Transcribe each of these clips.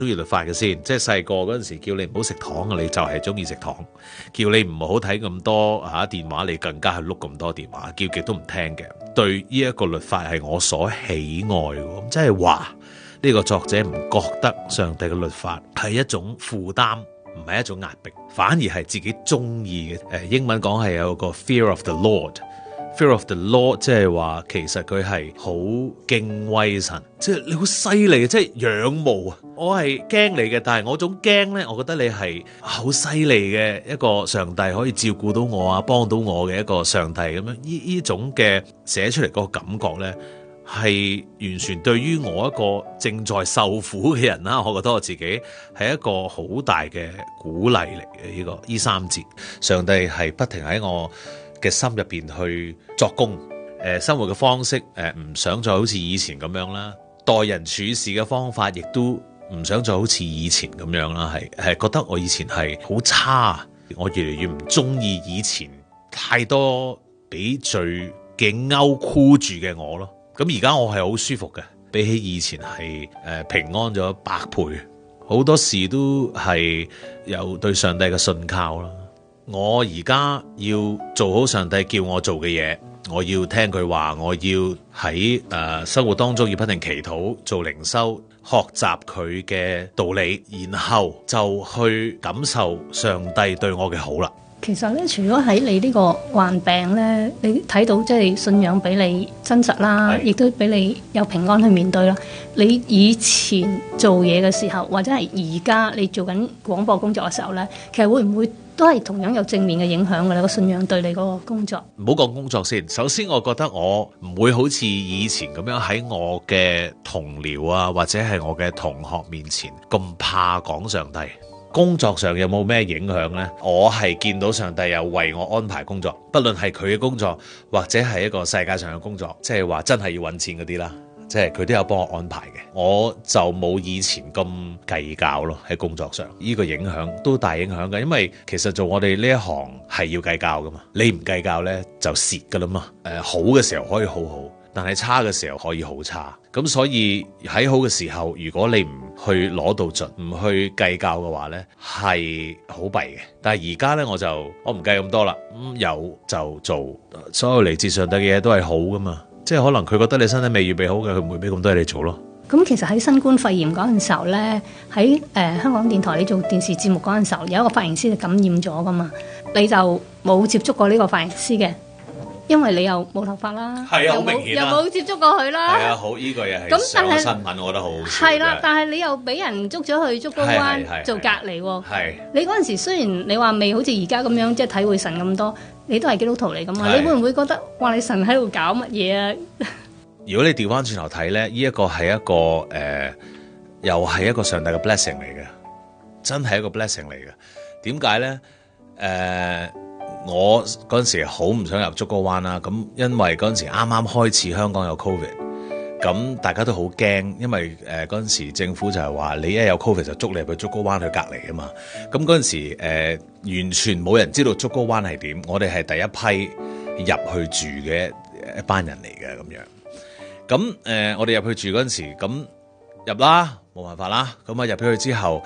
中意律法嘅先？即係細個嗰陣時叫你唔好食糖，你就係中意食糖；叫你唔好睇咁多電話，你更加係碌咁多電話，叫極都唔聽嘅。對呢一個律法係我所喜愛嘅，即係話呢個作者唔覺得上帝嘅律法係一種負擔，唔係一種壓迫，反而係自己中意嘅。英文講係有個 fear of the Lord。Fear of the Lord 即係話其實佢係好敬畏神，即係你好犀利嘅，即係仰慕啊！我係驚你嘅，但係我種驚咧，我覺得你係好犀利嘅一個上帝，可以照顧到我啊，幫到我嘅一個上帝咁樣。呢種嘅寫出嚟嗰個感覺咧，係完全對於我一個正在受苦嘅人啦，我覺得我自己係一個好大嘅鼓勵嚟嘅。呢三節，上帝係不停喺我嘅心入邊去作工，生活嘅方式唔想再好似以前咁樣啦，待人處事嘅方法亦都唔想再好似以前咁樣啦，係覺得我以前係好差，我越嚟越唔中意以前太多俾罪嘅勾箍住嘅我咯。咁而家我係好舒服嘅，比起以前係平安咗100倍，好多事都係有對上帝嘅信靠啦。我而家要做好上帝叫我做嘅嘢，我要聽佢話，我要喺生活當中要不停祈禱、做靈修、學習佢嘅道理，然後就去感受上帝對我嘅好啦。 其實咧，除咗喺你呢個患病咧，你睇到即係信仰俾你真實啦，亦都俾你有平安去面對啦。你以前做嘢嘅時候，或者係而家你做緊廣播工作嘅時候咧，其實會唔會都係同樣有正面嘅影響嘅咧？個信仰對你嗰個工作， 唔好講工作先。首先，我覺得我唔會好似以前咁樣喺我嘅同僚啊，或者係我嘅同學面前咁怕講上帝。工作上有冇咩影響呢？我係見到上帝有為我安排工作，不論係佢嘅工作或者係一個世界上嘅工作，即係話真係要揾錢嗰啲啦，即係佢都有幫我安排嘅。我就冇以前咁計較咯，喺工作上呢個影響都大影響嘅，因為其實做我哋呢一行係要計較噶嘛，你唔計較呢就蝕噶啦嘛。好嘅時候可以好好，但係差嘅時候可以好差。咁所以喺好嘅時候，如果你唔去攞到盡，唔去計較嘅話呢，係好弊嘅。但係而家呢，我唔計咁多啦，有就做，所有嚟自上帝嘅嘢都係好噶嘛。即係可能佢覺得你身體未預備好嘅，佢唔會俾咁多嘢你做咯。 咁其實喺新冠肺炎嗰陣時候呢，喺香港電台你做電視節目嗰陣時候，有一個髮型師就感染咗噶嘛，你就冇接觸過呢個髮型師嘅。因為你又冇頭髮啦， 係啊，好明顯啦， 又冇接觸過佢啦， 係啊，好呢個嘢係上新聞，我覺得好好笑。 係啦，但係你又俾人捉咗去竹篙灣做隔離喎。係你嗰陣時雖然你話未好似而家咁樣即係體會神咁多，你都係基督徒嚟噶嘛？你會唔會覺得哇？你神喺度搞乜嘢啊？ 如果你調翻轉頭睇咧，呢一個係一個又係一個上帝嘅 blessing 嚟嘅，真係一個 blessing 嚟嘅。點解咧？我嗰陣時好唔想入竹篙灣啦，咁因為嗰陣時啱啱開始香港有 Covid，咁大家都好驚，因為嗰陣時政府就係話你一有 Covid 就捉你入去竹篙灣去隔離啊嘛，咁嗰陣時完全冇人知道竹篙灣係點，我哋係第一批入去住嘅一班人嚟嘅咁樣，咁我哋入去住嗰陣時，咁入啦，冇辦法啦，咁啊入咗去之後，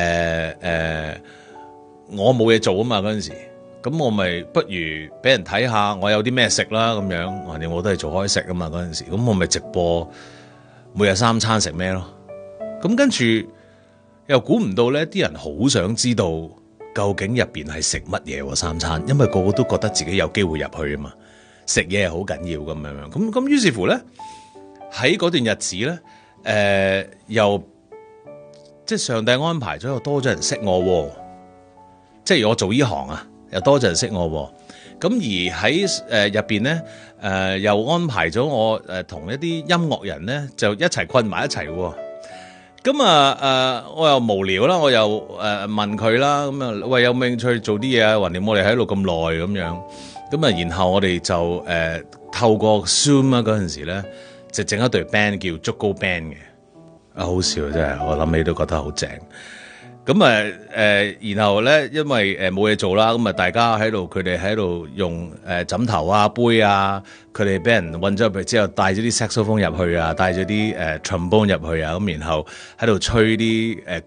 我冇嘢做啊嘛嗰陣時。咁我咪不如俾人睇下我有啲咩食啦咁樣，橫掂我都係做開食啊嘛嗰陣時，咁我咪直播每日3餐食咩咯。咁跟住又估唔到咧，啲人好想知道究竟入邊係食乜嘢喎3餐，因為個個都覺得自己有機會入去啊嘛，食嘢係好緊要咁樣。咁於是乎咧，喺嗰段日子咧，又即係上帝安排咗又多咗人識我，即係我做呢行啊。又多咗人識我，咁而喺入邊咧，又安排咗我同一啲音樂人咧就一齊困埋一齊，咁我又無聊啦，我又問佢啦，咁啊喂有冇興趣做啲嘢啊？橫掂我哋喺度咁耐咁樣，咁啊然後我哋就透過 Zoom 啊嗰陣時咧，就整一隊 band 叫竹篙 band 嘅，好笑真係，我諗起都覺得好正。 咁然後咧，因為冇嘢做啦，咁啊大家佢哋喺度用枕頭啊、杯啊，佢哋俾人韞咗入去之後，帶咗啲 saxophone 入去啊，帶咗啲trombone 入去啊，咁然後喺度吹啲